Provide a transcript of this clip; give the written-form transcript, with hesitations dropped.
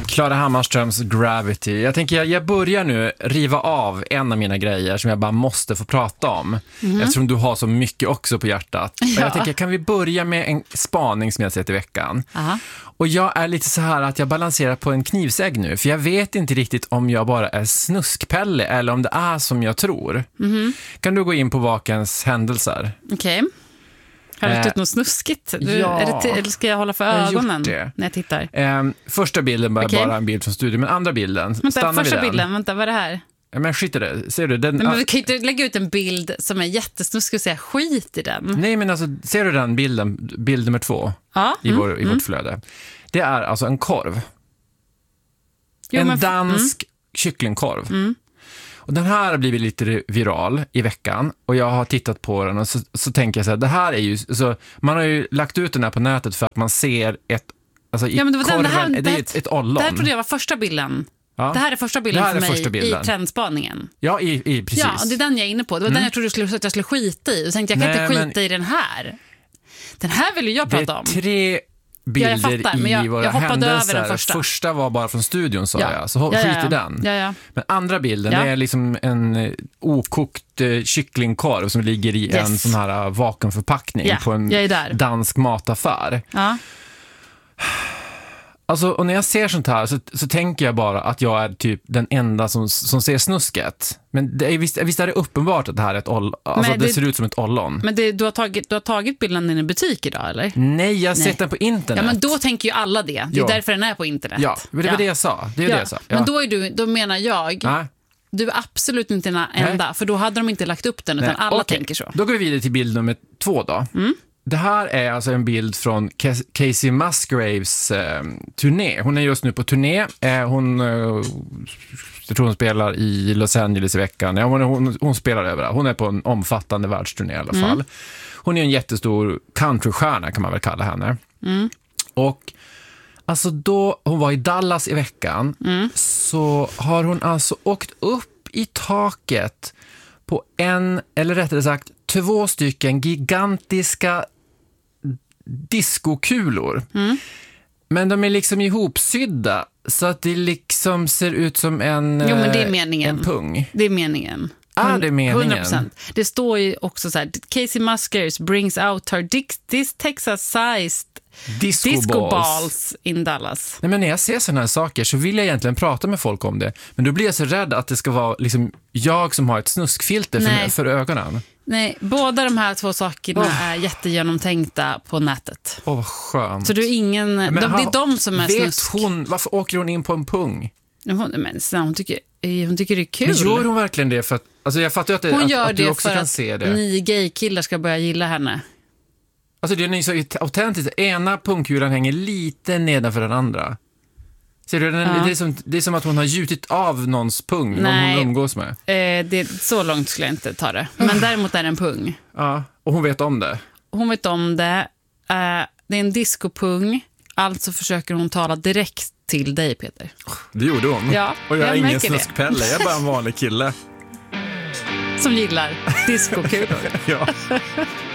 Klara Hammarströms Gravity. Jag tänker jag börjar nu riva av en av mina grejer som jag bara måste få prata om. Eftersom du har så mycket också på hjärtat. Ja. Och jag tänker, kan vi börja med en spaning som jag sett i veckan? Aha. Och jag är lite så här att jag balanserar på en knivsägg nu. För jag vet inte riktigt om jag bara är snuskpelle eller om det är som jag tror. Kan du gå in på vakens händelser? Okej. Har du lagt ut något snuskigt? Ja. Eller ska jag hålla för ögonen när jag tittar? Första bilden var bara en bild från studion, men andra bilden, första bilden, vad är det här? Men skit i det, ser du? Men vi kan inte lägga ut en bild som är jättesnuskig och säga skit i den. Nej, men alltså, ser du den bilden, bild nummer 2 i vårt flöde? Det är alltså en korv. En dansk kycklingkorv. Och den här har blivit lite viral i veckan och jag har tittat på den och så tänker jag så här, det här är ju så, man har ju lagt ut den här på nätet för att man ser ett, alltså i korven, det är ett ollon. Det här trodde jag var första bilden. Ja. Det här är första bilden för mig i trendspaningen. Ja, precis. Ja, det är den jag är inne på. Det var den jag trodde att jag skulle skita i. Och tänkte jag kan inte skita i den här. Den här vill ju jag prata om. Det är 3 bilder i våra händelser. Över den första var bara från studion, sa jag. Så skit i den. Ja. Men andra bilden är liksom en okokt kycklingkorv som ligger i en sån här vakuumförpackning på en dansk mataffär. Ja. Alltså, och när jag ser sånt här så tänker jag bara att jag är typ den enda som ser snusket. Men det är, visst är det uppenbart att det här är ett ollon. Alltså det ser ut som ett ollon. Men du har tagit bilden i en butik idag, eller? Nej, jag har sett den på internet. Ja, men då tänker ju alla det. Det är därför den är på internet. Ja, det var det jag sa. Det är det jag sa. Ja. Men då menar jag... Du är absolut inte den enda, för då hade de inte lagt upp den, utan alla tänker så. Då går vi vidare till bild nummer 2 då. Det här är alltså en bild från Casey Musgraves turné. Hon är just nu på turné. Jag tror hon spelar i Los Angeles i veckan. Hon spelar överallt. Hon är på en omfattande världsturné i alla fall. Hon är en jättestor countrystjärna, kan man väl kalla henne. Och alltså då hon var i Dallas i veckan så har hon alltså åkt upp i taket på eller rättare sagt 2 stycken gigantiska diskokulor. Men de är liksom ihopsydda så att det liksom ser ut som en men det är meningen. En pung. Det är meningen. Det är meningen. 100%. Det står ju också så här: Casey Musgraves brings out her Texas-sized disco balls in Dallas. Nej, men när jag ser sådana här saker så vill jag egentligen prata med folk om det. Men då blir jag så rädd att det ska vara liksom jag som har ett snuskfilter för ögonen. Nej, båda de här 2 sakerna är jättegenomtänkta på nätet. Vad skönt. Så du är ingen... det är de som är snusk. Varför åker hon in på en pung? Hon tycker det är kul. Men gör hon verkligen det för att... Alltså jag fattar ju att du också kan se det. Hon gör det för att ni gaykillar ska börja gilla henne. Alltså det är så autentiskt. Ena pungkulan hänger lite nedanför den andra. Ser du, det är som att hon har gjutit av någons pung. Någon hon umgås med. Så långt skulle jag inte ta det. Men däremot är det en pung. Ja, och hon vet om det. Hon vet om det. Det är en discopung. Alltså försöker hon tala direkt till dig, Peter. Det gjorde hon. Ja, och jag är ingen snuskpelle. Jag är bara en vanlig kille. Som gillar discokulor. Ja.